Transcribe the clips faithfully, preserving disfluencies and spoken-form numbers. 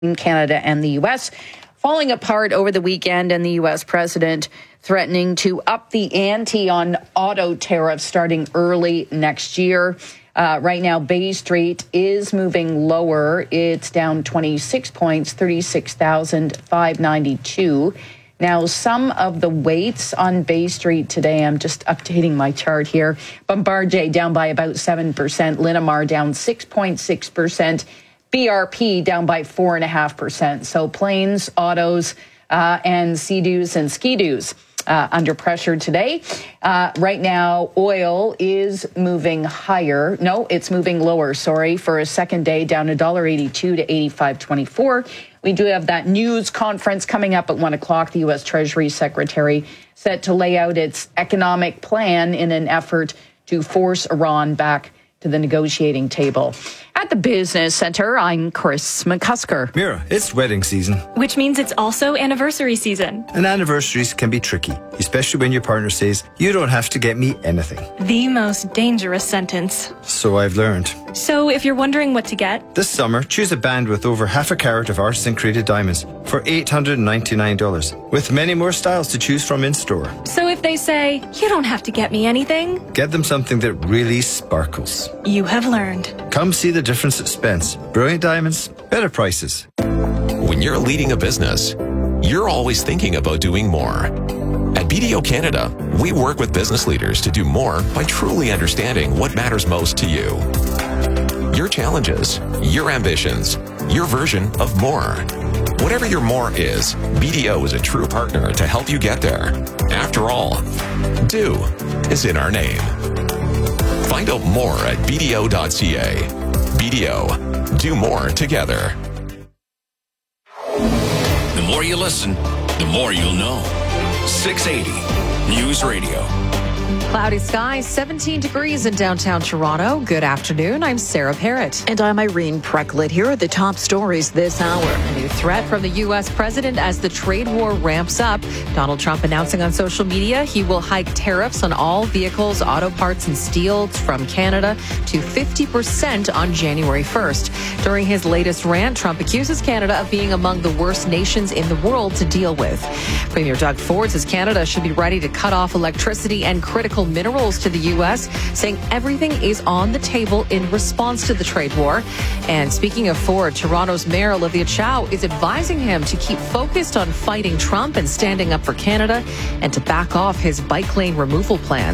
in Canada and the U S, falling apart over the weekend, and the U S president threatening to up the ante on auto tariffs starting early next year. Uh, right now, Bay Street is moving lower. It's down twenty-six points, thirty-six thousand five hundred ninety-two. Now, some of the weights on Bay Street today, I'm just updating my chart here. Bombardier down by about seven percent. Linamar down six point six percent. B R P down by four point five percent. So planes, autos, uh, and Sea-Doos and Ski-Doos uh, under pressure today. Uh, right now, oil is moving higher. No, it's moving lower, sorry, for a second day, down one dollar eighty-two to eighty-five twenty-four. We do have that news conference coming up at one o'clock. The U S Treasury Secretary set to lay out its economic plan in an effort to force Iran back to the negotiating table. At the Business Center, I'm Chris McCusker. Mira, it's wedding season. Which means it's also anniversary season. And anniversaries can be tricky, especially when your partner says, you don't have to get me anything. The most dangerous sentence. So I've learned. So if you're wondering what to get, this summer, choose a band with over half a carat of artisan created diamonds for eight hundred ninety-nine dollars, with many more styles to choose from in store. So if they say, you don't have to get me anything, get them something that really sparkles. You have learned. Come see the difference at Spence. Brilliant diamonds, better prices. When you're leading a business, you're always thinking about doing more. At B D O Canada, we work with business leaders to do more by truly understanding what matters most to you. Your challenges, your ambitions, your version of more. Whatever your more is, B D O is a true partner to help you get there. After all, do is in our name. Find out more at b d o dot c a. B D O, do more together. The more you listen, the more you'll know. six eighty News Radio. Cloudy skies, seventeen degrees in downtown Toronto. Good afternoon. I'm Sarah Parrott. And I'm Irene Precklett. Here are the top stories this hour. A new threat from the U S president as the trade war ramps up. Donald Trump announcing on social media he will hike tariffs on all vehicles, auto parts, and steel from Canada to fifty percent on January first. During his latest rant, Trump accuses Canada of being among the worst nations in the world to deal with. Premier Doug Ford says Canada should be ready to cut off electricity and critical minerals to the U S, saying everything is on the table in response to the trade war. And speaking of Ford, Toronto's Mayor Olivia Chow is advising him to keep focused on fighting Trump and standing up for Canada, and to back off his bike lane removal plan.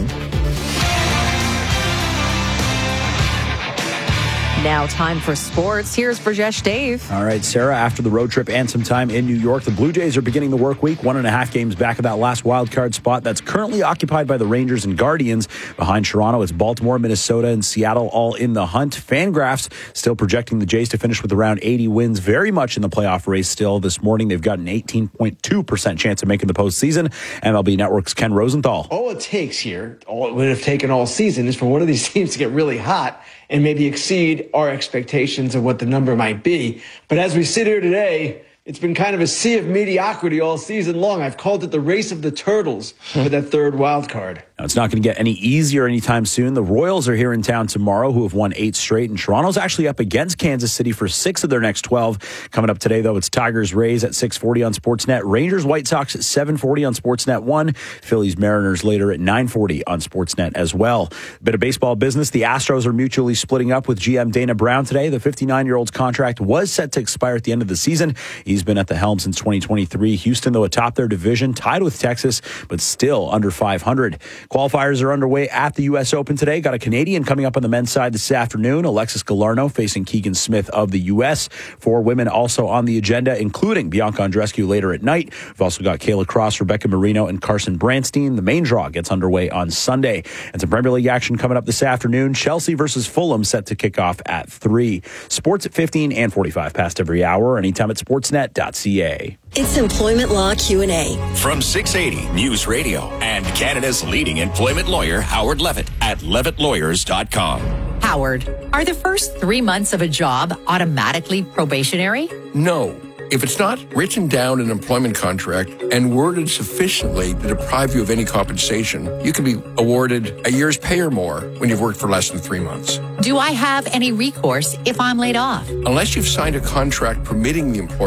Now time for sports. Here's Brajesh Dave. All right, Sarah, after the road trip and some time in New York, the Blue Jays are beginning the work week, one and a half games back of that last wild card spot that's currently occupied by the Rangers and Guardians. Behind Toronto, it's Baltimore, Minnesota, and Seattle all in the hunt. Fangraphs still projecting the Jays to finish with around eighty wins, very much in the playoff race still. This morning, they've got an eighteen point two percent chance of making the postseason. M L B Network's Ken Rosenthal. All it takes here, all it would have taken all season, is for one of these teams to get really hot and maybe exceed our expectations of what the number might be. But as we sit here today, it's been kind of a sea of mediocrity all season long. I've called it the race of the turtles for that third wild card. Now, it's not going to get any easier anytime soon. The Royals are here in town tomorrow, who have won eight straight, and Toronto's actually up against Kansas City for six of their next twelve. Coming up today, though, it's Tigers Rays at six forty on Sportsnet, Rangers White Sox at seven forty on Sportsnet one, Phillies Mariners later at nine forty on Sportsnet as well. A bit of baseball business. The Astros are mutually splitting up with G M Dana Brown today. The fifty-nine-year-old's contract was set to expire at the end of the season. He's been at the helm since twenty twenty-three. Houston, though, atop their division, tied with Texas, but still under five hundred. Qualifiers are underway at the U S Open today. Got a Canadian coming up on the men's side this afternoon. Alexis Galarneau facing Keegan Smith of the U S. Four women also on the agenda, including Bianca Andreescu later at night. We've also got Kayla Cross, Rebecca Marino, and Carson Branstein. The main draw gets underway on Sunday. And some Premier League action coming up this afternoon. Chelsea versus Fulham set to kick off at three. Sports at fifteen and forty-five past every hour. Anytime at sportsnet dot c a. It's Employment Law Q and A. From six eighty News Radio and Canada's leading employment lawyer, Howard Levitt, at levitt lawyers dot com. Howard, are the first three months of a job automatically probationary? No. If it's not written down in an employment contract and worded sufficiently to deprive you of any compensation, you can be awarded a year's pay or more when you've worked for less than three months. Do I have any recourse if I'm laid off? Unless you've signed a contract permitting the employer